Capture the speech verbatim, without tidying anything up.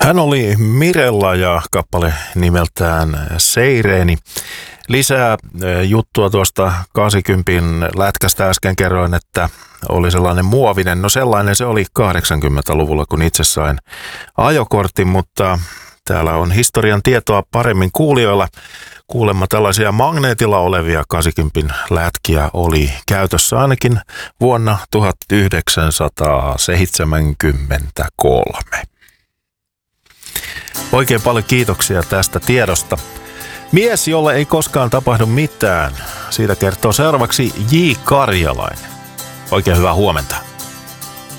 Hän oli Mirella ja kappale nimeltään Seireeni. Lisää juttua tuosta kahdeksankymmentä lätkästä äsken kerroin, että oli sellainen muovinen. No sellainen se oli kahdeksankymmentäluvulla, kun itse sain ajokortin, mutta täällä on historian tietoa paremmin kuulijoilla. Kuulemma tällaisia magneetilla olevia kahdeksankymmentä lätkiä oli käytössä ainakin vuonna tuhatyhdeksänsataaseitsemänkymmentäkolme. Oikein paljon kiitoksia tästä tiedosta. Mies, jolle ei koskaan tapahdu mitään. Siitä kertoo seuraavaksi J. Karjalainen. Oikein hyvää huomenta.